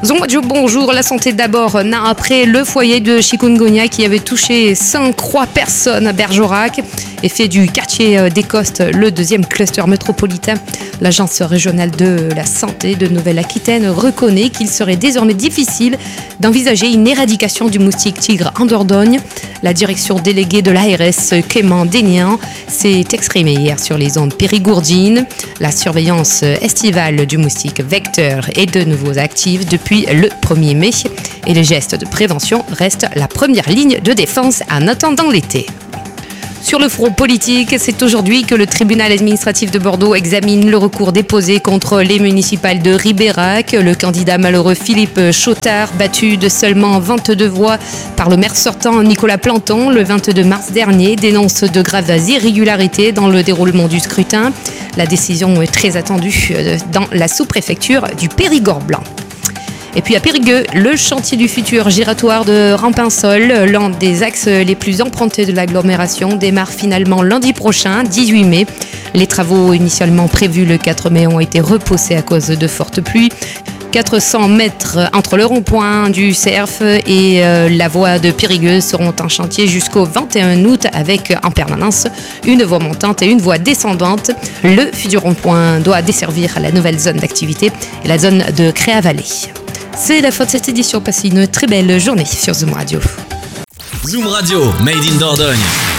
Zoom Radio, bonjour. La santé d'abord. Après le foyer de chikungunya qui avait touché 103 personnes à Bergerac et fait du quartier des Costes le deuxième cluster métropolitain, l'Agence régionale de la santé de Nouvelle-Aquitaine reconnaît qu'il serait désormais difficile d'envisager une éradication du moustique tigre en Dordogne. La direction déléguée de l'ARS, Clément Dénian, s'est exprimée hier sur les ondes périgourdines. La surveillance estivale du moustique vecteur est de nouveau active depuis le 1er mai et les gestes de prévention restent la première ligne de défense en attendant l'été. Sur le front politique, c'est aujourd'hui que le tribunal administratif de Bordeaux examine le recours déposé contre les municipales de Ribérac. Le candidat malheureux Philippe Chautard, battu de seulement 22 voix par le maire sortant Nicolas Planton le 22 mars dernier, dénonce de graves irrégularités dans le déroulement du scrutin. La décision est très attendue dans la sous-préfecture du Périgord-Blanc. Et puis à Périgueux, le chantier du futur giratoire de Rampinsol, l'un des axes les plus empruntés de l'agglomération, démarre finalement lundi prochain, 18 mai. Les travaux initialement prévus le 4 mai ont été repoussés à cause de fortes pluies. 400 mètres entre le rond-point du CERF et la voie de Périgueux seront en chantier jusqu'au 21 août avec en permanence une voie montante et une voie descendante. Le futur rond-point doit desservir la nouvelle zone d'activité et la zone de Créa-Vallée. C'est la fin de cette édition. Passez une très belle journée sur Zoom Radio. Zoom Radio, made in Dordogne.